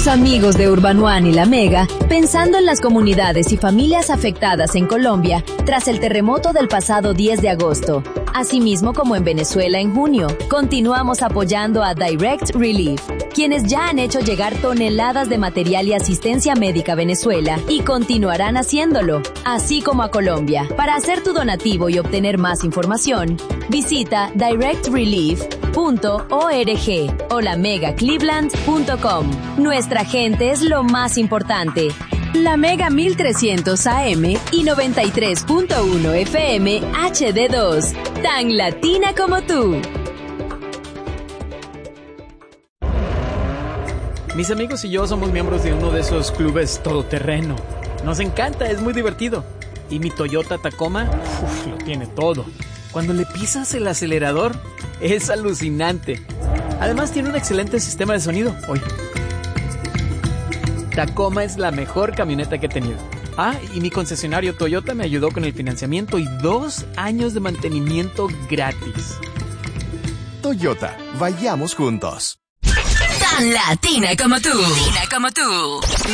tus amigos de Urban One y La Mega, pensando en las comunidades y familias afectadas en Colombia tras el terremoto del pasado 10 de agosto. Asimismo como en Venezuela en junio, continuamos apoyando a Direct Relief, quienes ya han hecho llegar toneladas de material y asistencia médica a Venezuela y continuarán haciéndolo, así como a Colombia. Para hacer tu donativo y obtener más información, visita directrelief.org o lamegacleveland.com. Nuestra gente es lo más importante. La Mega 1300 AM y 93.1 FM HD2, tan latina como tú. Mis amigos y yo somos miembros de uno de esos clubes todoterreno. Nos encanta, es muy divertido. Y mi Toyota Tacoma, lo tiene todo. Cuando le pisas el acelerador, es alucinante. Además tiene un excelente sistema de sonido. Oye, Tacoma es la mejor camioneta que he tenido. Ah, y mi concesionario Toyota me ayudó con el financiamiento y 2 años de mantenimiento gratis. Toyota, vayamos juntos. Tan latina como tú.